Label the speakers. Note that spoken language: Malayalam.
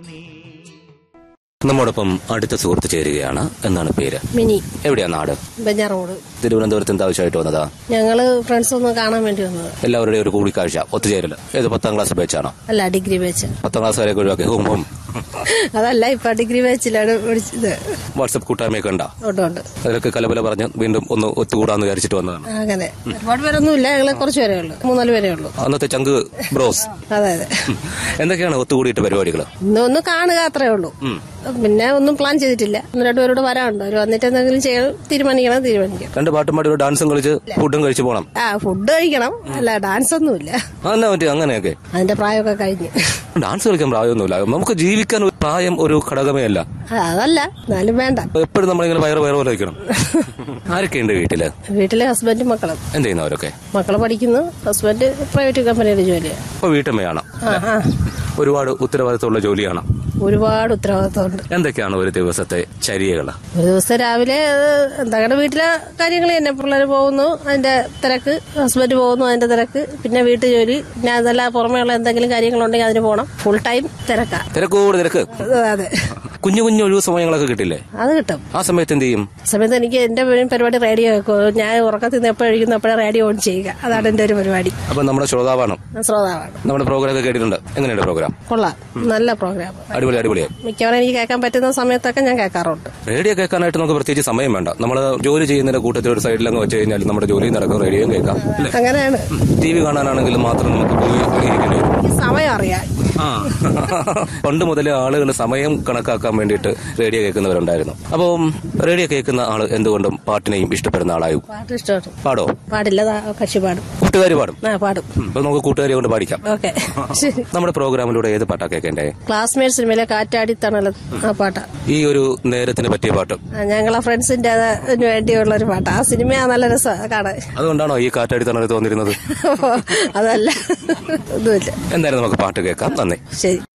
Speaker 1: നമ്മോടൊപ്പം അടുത്ത സുഹൃത്ത് ചേരുകയാണ്. എന്നാണ് പേര്?
Speaker 2: മിനി.
Speaker 1: എവിടെയാ നാട്?
Speaker 2: ബെഞ്ഞാറോട്.
Speaker 1: തിരുവനന്തപുരത്ത് എന്താ ആവശ്യമായിട്ട് വന്നതാ?
Speaker 2: ഞങ്ങള് ഫ്രണ്ട്സ് ഒന്ന് കാണാൻ വേണ്ടി വന്നത്.
Speaker 1: എല്ലാവരുടെയും ഒരു കൂടിക്കാഴ്ച, ഒത്തുചേരല്. ഏത് 10ാം ക്ലാസ് ബാച്ചാണോ?
Speaker 2: അല്ല, ഡിഗ്രി ബാച്ച്.
Speaker 1: 10ാം ക്ലാസ് വരെയൊക്കെ ഒഴിവാക്കി ഹോം
Speaker 2: അതല്ല, ഇപ്പൊ ഡിഗ്രി ബാച്ചിലാണ് പഠിച്ചത്.
Speaker 1: വാട്സ്ആപ്പ് കൂട്ടായ്മയൊക്കെ ഉണ്ടോ?
Speaker 2: ഉണ്ട്.
Speaker 1: അതിലൊക്കെ കലബല പറഞ്ഞ് വീണ്ടും ഒന്ന് ഒത്തുകൂടാന്ന് വിചാരിച്ചിട്ട് വന്നതാണ്.
Speaker 2: അങ്ങനെ ഒരുപാട് പേരൊന്നുമില്ല, ഞങ്ങള് കുറച്ച് പേരേ ഉള്ളൂ, 3-4 പേരേ ഉള്ളൂ.
Speaker 1: അന്നത്തെ ചങ്ക് ബ്രോസ്.
Speaker 2: അതെ അതെ.
Speaker 1: എന്തൊക്കെയാണ് ഒത്തുകൂടിയിട്ട് പരിപാടികൾ?
Speaker 2: ഒന്ന് കാണുക, അത്രേ ഉള്ളൂ. പിന്നെ ഒന്നും പ്ലാൻ ചെയ്തിട്ടില്ല. 1-2 പേരോട് വരാനുണ്ട്. അവർ വന്നിട്ട് എന്തെങ്കിലും തീരുമാനിക്കണം. 2
Speaker 1: പാട്ടും പാടി ഒരു ഡാൻസും കളിച്ച് ഫുഡും കഴിച്ചു പോകണം.
Speaker 2: ഫുഡ് കഴിക്കണം, അല്ല ഡാൻസ് ഒന്നുമില്ല.
Speaker 1: അതെന്നാ പറ്റി അങ്ങനെയൊക്കെ?
Speaker 2: അതിന്റെ പ്രായമൊക്കെ കഴിഞ്ഞ്.
Speaker 1: ഡാൻസ് കളിക്കാൻ പ്രായമൊന്നുമില്ല. നമുക്ക് ജീവിക്കാൻ പ്രായം ഒരു ഘടകമേ അല്ല.
Speaker 2: അതല്ല, എന്നാലും വേണ്ട.
Speaker 1: എപ്പോഴും നമ്മളിങ്ങനെ വയറ് പോലെ വയ്ക്കണം. ആരൊക്കെയുണ്ട് വീട്ടില്?
Speaker 2: വീട്ടിലെ ഹസ്ബൻഡും മക്കളും.
Speaker 1: എന്ത് ചെയ്യുന്നവരൊക്കെ?
Speaker 2: മക്കള് പഠിക്കുന്നു, ഹസ്ബൻഡ് പ്രൈവറ്റ് കമ്പനിയുടെ ജോലിയാണ്.
Speaker 1: അപ്പൊ വീട്ടമ്മയാണ്. ഒരുപാട് ഉത്തരവാദിത്തമുള്ള ജോലിയാണ്.
Speaker 2: ഒരുപാട് ഉത്തരവാദിത്തമുണ്ട്.
Speaker 1: എന്തൊക്കെയാണ് ഒരു ദിവസത്തെ ചര്യകള്?
Speaker 2: ഒരു ദിവസം രാവിലെ എന്താണ് വീട്ടിലെ കാര്യങ്ങൾ തന്നെ. പിള്ളേർ പോകുന്നു, അതിന്റെ തിരക്ക്. ഹസ്ബൻഡ് പോകുന്നു, അതിന്റെ തിരക്ക്. പിന്നെ വീട്ടു ജോലി. പിന്നെ അതല്ല പുറമേയുള്ള എന്തെങ്കിലും കാര്യങ്ങളുണ്ടെങ്കിൽ അതിന് പോകണം. Full time തിരക്കാ.
Speaker 1: തിരക്ക്.
Speaker 2: അതെ.
Speaker 1: കുഞ്ഞു ഒഴിവ് സമയങ്ങളൊക്കെ കിട്ടില്ലേ? അത്
Speaker 2: കിട്ടും.
Speaker 1: ആ സമയത്ത് എന്ത് ചെയ്യും?
Speaker 2: സമയത്ത് എനിക്ക് എന്റെ പരിപാടി റേഡിയോ വെക്കും. ഞാൻ ഉറക്കത്തിൽ നിന്ന് എപ്പോഴും കഴിക്കുന്നു അപ്പോഴേ റേഡിയോ ഓൺ ചെയ്യുക. അതാണ് എന്റെ ഒരു പരിപാടി.
Speaker 1: അപ്പൊ നമ്മുടെ ശ്രോതാവാണ്. നമ്മുടെ പ്രോഗ്രാം ഒക്കെ കേട്ടിട്ടുണ്ട്. എങ്ങനെയുണ്ട് പ്രോഗ്രാം?
Speaker 2: കൊള്ളാം, നല്ല പ്രോഗ്രാം.
Speaker 1: അടിപൊളിയായി.
Speaker 2: മിക്കവാറും എനിക്ക് കേൾക്കാൻ പറ്റുന്ന സമയത്തൊക്കെ ഞാൻ കേൾക്കാറുണ്ട്.
Speaker 1: റേഡിയോ കേൾക്കാനായിട്ട് നമുക്ക് പ്രത്യേകിച്ച് സമയം വേണ്ട. നമ്മൾ ജോലി ചെയ്യുന്നതിന്റെ കൂട്ടത്തിൽ ഒരു സൈഡിലങ്ങ് വെച്ച് കഴിഞ്ഞാൽ നമ്മുടെ ജോലി നടക്കും, റേഡിയോയും കേൾക്കാം.
Speaker 2: അങ്ങനെയാണ്.
Speaker 1: TV കാണാനാണെങ്കിലും മാത്രം നമുക്ക് പോയി ഇരിക്കേണ്ടി വരും.
Speaker 2: സമയം അറിയാം.
Speaker 1: പണ്ട് മുതലേ ആളുകൾ സമയം കണക്കാക്കാൻ വേണ്ടിയിട്ട് റേഡിയോ കേൾക്കുന്നവരുണ്ടായിരുന്നു. അപ്പം റേഡിയോ കേൾക്കുന്ന ആള് എന്തുകൊണ്ടും പാട്ടിനെയും ഇഷ്ടപ്പെടുന്ന ആളായും.
Speaker 2: പാട്ട് ഇഷ്ടമാണ്.
Speaker 1: പാടോ?
Speaker 2: പാടില്ല, കക്ഷി പാടും.
Speaker 1: കൂട്ടുകാരി പാടും?
Speaker 2: പാടും.
Speaker 1: അപ്പൊ നമുക്ക് കൂട്ടുകാരി കൊണ്ട് പാടിക്കാം. നമ്മുടെ പ്രോഗ്രാമിലൂടെ ഏത് പാട്ടാ കേൾക്കേണ്ടേ?
Speaker 2: ക്ലാസ്മേറ്റ് സിനിമയിലെ കാറ്റാടി തണൽ, ആ പാട്ടാ.
Speaker 1: ഈ ഒരു നേരത്തിന് പറ്റിയ പാട്ട്.
Speaker 2: ഞങ്ങളെ ഫ്രണ്ട്സിന്റെ വേണ്ടിയുള്ള ഒരു പാട്ടാ. ആ സിനിമ നല്ല രസമാണ് കാണാൻ.
Speaker 1: അതുകൊണ്ടാണോ ഈ കാറ്റാടി തണൽ തോന്നിരുന്നത്?
Speaker 2: അതല്ല, ഒന്നുമില്ല.
Speaker 1: എന്തായാലും നമുക്ക് പാട്ട് കേൾക്കാം. നന്ദി.
Speaker 2: ശരി.